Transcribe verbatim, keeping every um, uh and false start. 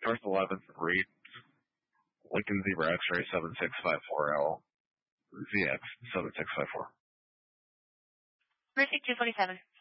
North eleventh, Reed, Lincoln Zebra X-ray seven six five four L, Z X seven six five four. Perfect, two forty-seven.